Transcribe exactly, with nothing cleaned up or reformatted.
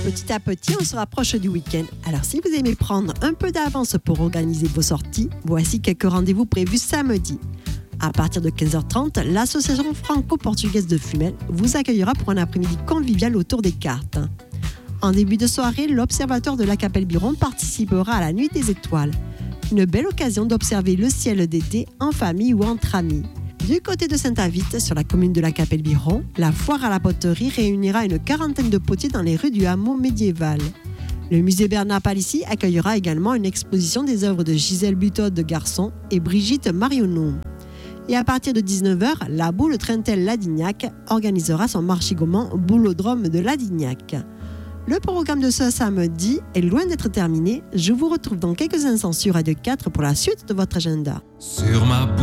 Petit à petit, on se rapproche du week-end. Alors si vous aimez prendre un peu d'avance pour organiser vos sorties, voici quelques rendez-vous prévus samedi. À partir de quinze heures trente, l'association franco-portugaise de Fumel vous accueillera pour un après-midi convivial autour des cartes. En début de soirée, l'Observatoire de la Capelle-Biron participera à la Nuit des Étoiles. Une belle occasion d'observer le ciel d'été en famille ou entre amis. Du côté de Saint-Avite, sur la commune de la Capelle-Biron, la foire à la poterie réunira une quarantaine de potiers dans les rues du hameau médiéval. Le musée Bernard Palissy accueillera également une exposition des œuvres de Gisèle Buteau de Garçon et Brigitte Marionneau. Et à partir de dix-neuf heures, la boule Trintel Ladignac organisera son marchigement Boulodrome de Ladignac. Le programme de ce samedi est loin d'être terminé. Je vous retrouve dans quelques instants sur Radio quatre pour la suite de votre agenda. Sur ma